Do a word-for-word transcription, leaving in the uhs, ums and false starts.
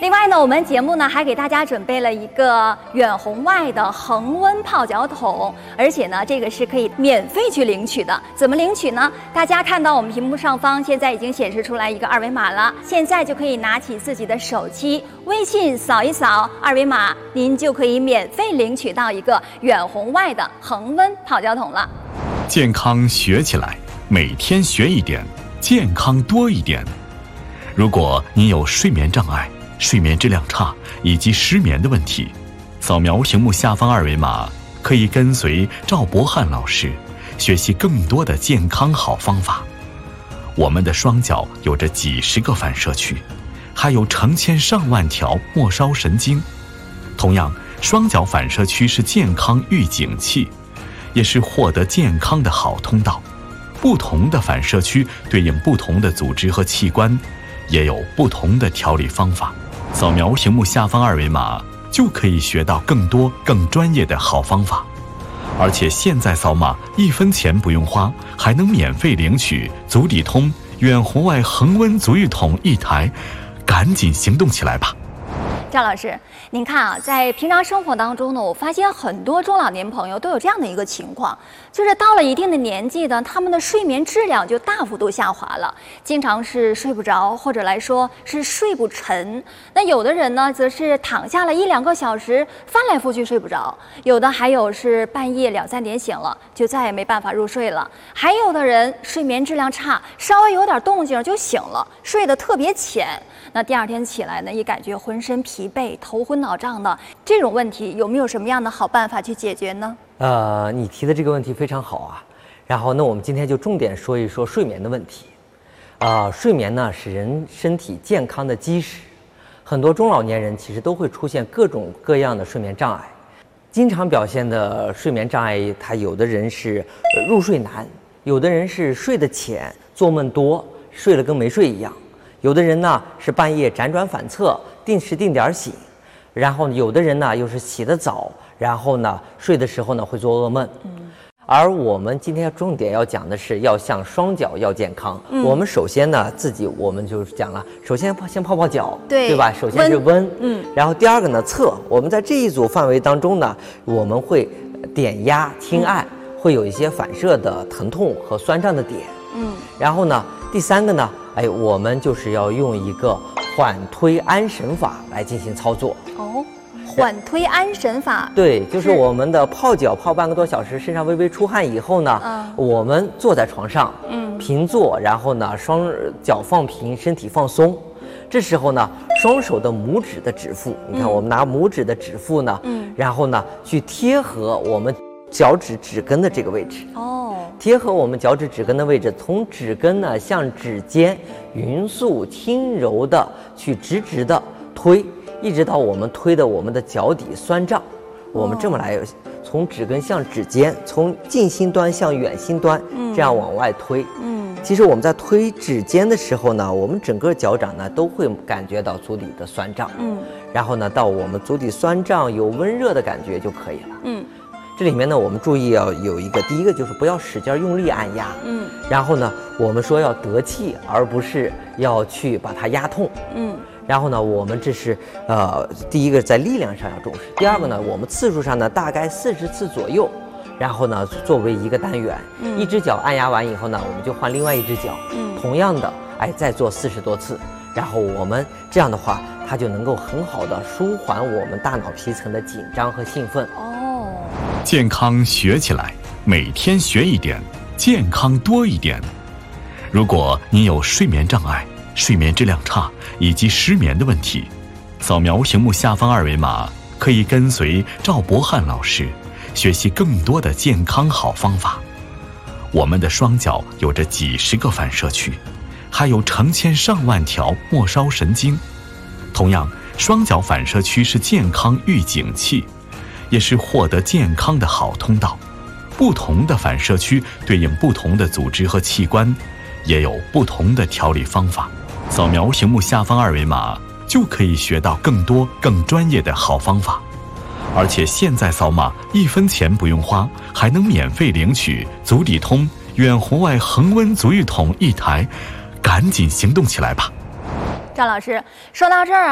另外呢，我们节目呢还给大家准备了一个远红外的恒温泡脚桶，而且呢，这个是可以免费去领取的。怎么领取呢？大家看到我们屏幕上方现在已经显示出来一个二维码了，现在就可以拿起自己的手机，微信扫一扫二维码，您就可以免费领取到一个远红外的恒温泡脚桶了。 健康学起来，每天学一点，健康多一点。如果您有睡眠障碍、睡眠质量差以及失眠的问题，扫描屏幕下方二维码，可以跟随赵博翰老师学习更多的健康好方法。我们的双脚有着几十个反射区，还有成千上万条末梢神经。同样，双脚反射区是健康预警器，也是获得健康的好通道。不同的反射区对应不同的组织和器官，也有不同的调理方法。扫描屏幕下方二维码，就可以学到更多更专业的好方法。而且现在扫码一分钱不用花，还能免费领取足底通远红外恒温足浴桶一台，赶紧行动起来吧！ 赵老师，您看啊，在平常生活当中呢，我发现很多中老年朋友都有这样的一个情况，就是到了一定的年纪呢，他们的睡眠质量就大幅度下滑了，经常是睡不着，或者来说是睡不沉。那有的人呢，则是躺下了一两个小时，翻来覆去睡不着；有的还有是半夜两三点醒了，就再也没办法入睡了；还有的人睡眠质量差，稍微有点动静就醒了，睡得特别浅。那第二天起来呢，也感觉浑身疲惫、头昏脑胀的。这种问题有没有什么样的好办法去解决呢？ 呃，你提的这个问题非常好啊。然后呢，我们今天就重点说一说睡眠的问题。啊、呃，睡眠呢是人身体健康的基石。很多中老年人其实都会出现各种各样的睡眠障碍。经常表现的睡眠障碍，他有的人是入睡难，有的人是睡得浅，做梦多，睡了跟没睡一样。有的人呢是半夜辗转反侧，定时定点醒，然后有的人呢又是起得早，然后呢睡的时候呢会做噩梦。嗯，而我们今天重点要讲的是要像双脚要健康。嗯，我们首先呢自己我们就讲了，首先先泡泡脚， 对对吧？首先是温， 嗯， 然后第二个呢侧。我们在这一组范围当中呢，我们会点压轻按，嗯、会有一些反射的疼痛和酸胀的点。嗯，然后呢第三个呢。哎，我们就是要用一个缓推安神法来进行操作。 哦，缓推安神法。 对，就是我们的泡脚泡半个多小时，身上微微出汗以后呢，嗯、我们坐在床上，嗯，平坐，然后呢，双脚放平，身体放松。这时候呢，双手的拇指的指腹，你看，我们拿拇指的指腹呢，嗯，然后呢，去贴合我们脚趾指根的这个位置。哦。贴合我们脚趾指根的位置，从指根呢向指尖匀速轻柔的去直直的推，一直到我们推的我们的脚底酸胀。我们这么来，从指根向指尖，从近心端向远心端，这样往外推。嗯，其实我们在推指尖的时候呢，我们整个脚掌呢都会感觉到足底的酸胀。嗯，然后呢，到我们足底酸胀有温热的感觉就可以了。嗯。这里面呢，我们注意要有一个，第一个就是不要使劲用力按压，嗯，然后呢，我们说要得气，而不是要去把它压痛，嗯，然后呢，我们这是呃，第一个在力量上要重视，第二个呢，我们次数上呢大概四十次左右，然后呢，作为一个单元，嗯，一只脚按压完以后呢，我们就换另外一只脚，嗯，同样的，哎，再做四十多次，然后我们这样的话，它就能够很好的舒缓我们大脑皮层的紧张和兴奋。哦。 健康学起来，每天学一点，健康多一点。如果您有睡眠障碍、睡眠质量差以及失眠的问题，扫描屏幕下方二维码，可以跟随赵博翰老师学习更多的健康好方法。我们的双脚有着几十个反射区，还有成千上万条末梢神经。同样，双脚反射区是健康预警器，也是获得健康的好通道。不同的反射区对应不同的组织和器官，也有不同的调理方法。扫描屏幕下方二维码，就可以学到更多更专业的好方法。而且现在扫码一分钱不用花，还能免费领取足底通远红外恒温足浴桶一台，赶紧行动起来吧！ 赵老师说到这儿啊。